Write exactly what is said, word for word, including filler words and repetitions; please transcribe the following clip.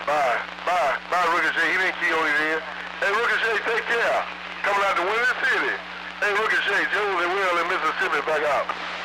Bye. Bye. Bye, Ricochet. He didn't key on it in. Hey, Ricochet, take care. Coming out to Windy City. Hey, Ricochet, Jones and Will in Mississippi back out.